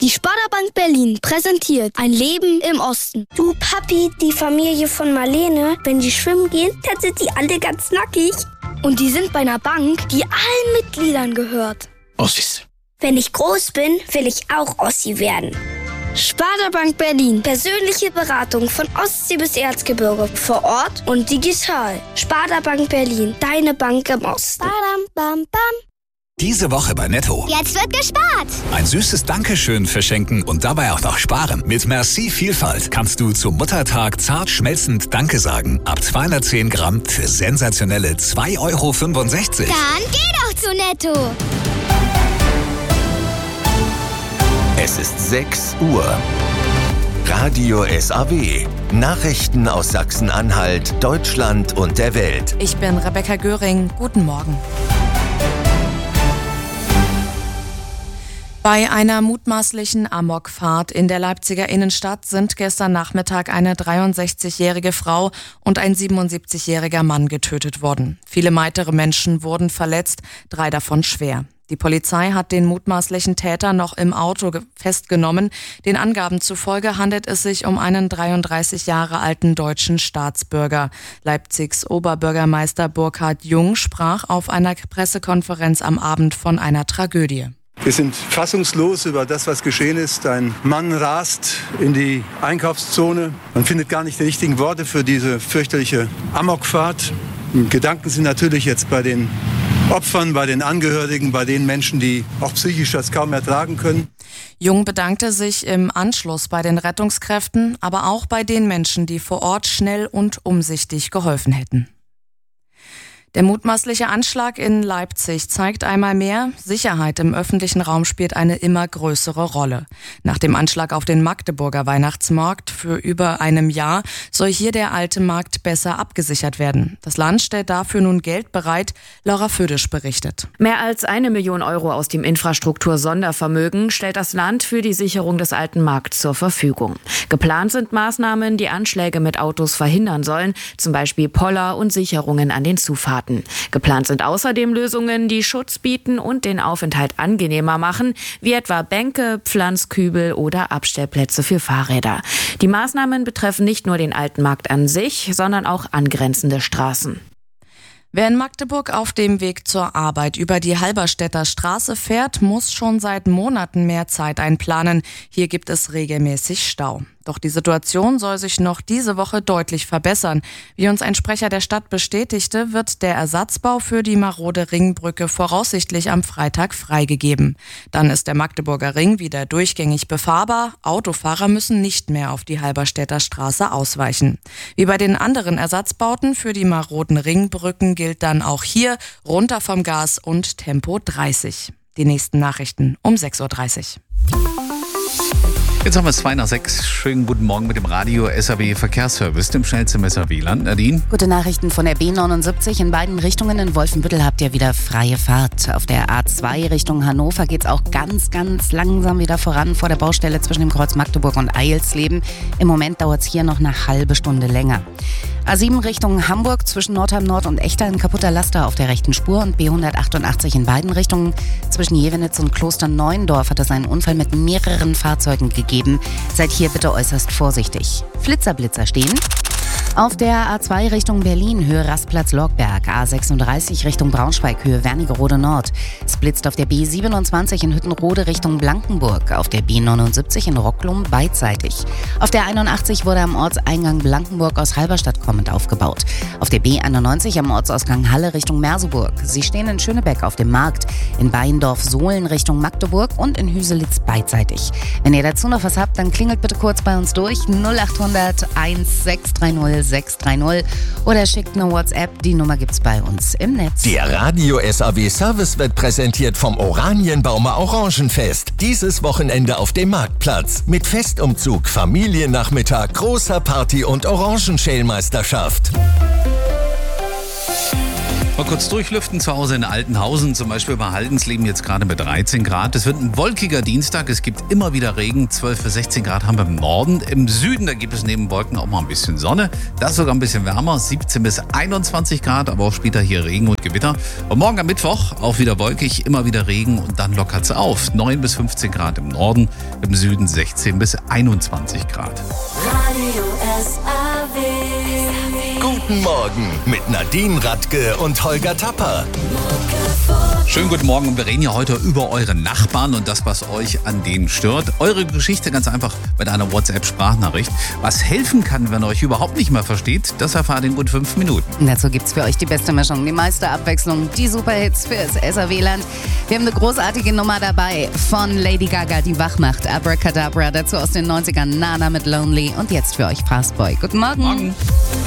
Die Sparda-Bank Berlin präsentiert ein Leben im Osten. Du Papi, die Familie von Marlene, wenn die schwimmen gehen, dann sind die alle ganz nackig. Und die sind bei einer Bank, die allen Mitgliedern gehört. Ossis. Wenn ich groß bin, will ich auch Ossi werden. Sparda-Bank Berlin. Persönliche Beratung von Ostsee bis Erzgebirge. Vor Ort und digital. Sparda-Bank Berlin. Deine Bank im Osten. Badam, bam, bam. Diese Woche bei Netto. Jetzt wird gespart. Ein süßes Dankeschön verschenken und dabei auch noch sparen. Mit Merci Vielfalt kannst du zum Muttertag zart schmelzend Danke sagen. Ab 210 Gramm für sensationelle 2,65 €. Dann geh doch zu Netto. Es ist 6 Uhr. Radio SAW. Nachrichten aus Sachsen-Anhalt, Deutschland und der Welt. Ich bin Rebecca Göring. Guten Morgen. Bei einer mutmaßlichen Amokfahrt in der Leipziger Innenstadt sind gestern Nachmittag eine 63-jährige Frau und ein 77-jähriger Mann getötet worden. Viele weitere Menschen wurden verletzt, 3 davon schwer. Die Polizei hat den mutmaßlichen Täter noch im Auto festgenommen. Den Angaben zufolge handelt es sich um einen 33 Jahre alten deutschen Staatsbürger. Leipzigs Oberbürgermeister Burkhard Jung sprach auf einer Pressekonferenz am Abend von einer Tragödie. Wir sind fassungslos über das, was geschehen ist. Ein Mann rast in die Einkaufszone. Man findet gar nicht die richtigen Worte für diese fürchterliche Amokfahrt. Gedanken sind natürlich jetzt bei den Opfern, bei den Angehörigen, bei den Menschen, die auch psychisch das kaum ertragen können. Jung bedankte sich im Anschluss bei den Rettungskräften, aber auch bei den Menschen, die vor Ort schnell und umsichtig geholfen hätten. Der mutmaßliche Anschlag in Leipzig zeigt einmal mehr, Sicherheit im öffentlichen Raum spielt eine immer größere Rolle. Nach dem Anschlag auf den Magdeburger Weihnachtsmarkt für über einem Jahr soll hier der alte Markt besser abgesichert werden. Das Land stellt dafür nun Geld bereit, Laura Födisch berichtet. Mehr als 1 Million Euro aus dem Infrastruktur-Sondervermögen stellt das Land für die Sicherung des alten Markts zur Verfügung. Geplant sind Maßnahmen, die Anschläge mit Autos verhindern sollen, zum Beispiel Poller und Sicherungen an den Zufahrten. Geplant sind außerdem Lösungen, die Schutz bieten und den Aufenthalt angenehmer machen, wie etwa Bänke, Pflanzkübel oder Abstellplätze für Fahrräder. Die Maßnahmen betreffen nicht nur den alten Markt an sich, sondern auch angrenzende Straßen. Wer in Magdeburg auf dem Weg zur Arbeit über die Halberstädter Straße fährt, muss schon seit Monaten mehr Zeit einplanen. Hier gibt es regelmäßig Stau. Doch die Situation soll sich noch diese Woche deutlich verbessern. Wie uns ein Sprecher der Stadt bestätigte, wird der Ersatzbau für die marode Ringbrücke voraussichtlich am Freitag freigegeben. Dann ist der Magdeburger Ring wieder durchgängig befahrbar. Autofahrer müssen nicht mehr auf die Halberstädter Straße ausweichen. Wie bei den anderen Ersatzbauten für die maroden Ringbrücken gilt dann auch hier runter vom Gas und Tempo 30. Die nächsten Nachrichten um 6:30 Uhr. Jetzt haben wir es 2 nach 6. Schönen guten Morgen mit dem Radio SAW Verkehrsservice, dem schnellsten im SAW-Land. Nadine? Gute Nachrichten von der B79 in beiden Richtungen. In Wolfenbüttel habt ihr wieder freie Fahrt. Auf der A2 Richtung Hannover geht's auch ganz langsam wieder voran vor der Baustelle zwischen dem Kreuz Magdeburg und Eilsleben. Im Moment dauert's hier noch eine halbe Stunde länger. A7 Richtung Hamburg zwischen Nordheim Nord und Echter ein kaputter Laster auf der rechten Spur und B188 in beiden Richtungen. Zwischen Jevenitz und Klosterneuendorf hat es einen Unfall mit mehreren Fahrzeugen gegeben. Seid hier bitte äußerst vorsichtig. Flitzer stehen. Auf der A2 Richtung Berlin, Höhe Rastplatz-Lorgberg, A36 Richtung Braunschweig, Höhe Wernigerode Nord. Es blitzt auf der B27 in Hüttenrode Richtung Blankenburg, auf der B79 in Rocklum beidseitig. Auf der 81 wurde am Ortseingang Blankenburg aus Halberstadt kommend aufgebaut. Auf der B91 am Ortsausgang Halle Richtung Merseburg. Sie stehen in Schönebeck auf dem Markt, in Beiendorf-Sohlen Richtung Magdeburg und in Hüselitz beidseitig. Wenn ihr dazu noch was habt, dann klingelt bitte kurz bei uns durch 0800 1630 630 oder schickt eine WhatsApp. Die Nummer gibt's bei uns im Netz. Der Radio SAW Service wird präsentiert vom Oranienbaumer Orangenfest. Dieses Wochenende auf dem Marktplatz. Mit Festumzug, Familiennachmittag, großer Party und Orangenschälmeisterschaft. Mal kurz durchlüften zu Hause in Altenhausen, zum Beispiel bei Haldensleben jetzt gerade mit 13 Grad. Es wird ein wolkiger Dienstag, es gibt immer wieder Regen, 12 bis 16 Grad haben wir im Norden. Im Süden, da gibt es neben Wolken auch mal ein bisschen Sonne. Das ist sogar ein bisschen wärmer, 17 bis 21 Grad, aber auch später hier Regen und Gewitter. Und morgen am Mittwoch auch wieder wolkig, immer wieder Regen und dann lockert es auf. 9 bis 15 Grad im Norden, im Süden 16 bis 21 Grad. Radio SAW. Guten Morgen mit Nadine Radke und Holger Tapper. Schönen guten Morgen. Wir reden ja heute über eure Nachbarn und das, was euch an denen stört. Eure Geschichte ganz einfach mit einer WhatsApp-Sprachnachricht. Was helfen kann, wenn ihr euch überhaupt nicht mehr versteht, das erfahrt ihr in gut 5 Minuten. Dazu gibt's für euch die beste Mischung, die meiste Abwechslung, die Superhits fürs SAW-Land. Wir haben eine großartige Nummer dabei von Lady Gaga, die wach macht. Abracadabra, dazu aus den 90ern Nana mit Lonely und jetzt für euch Fastboy. Guten Morgen. Morgen.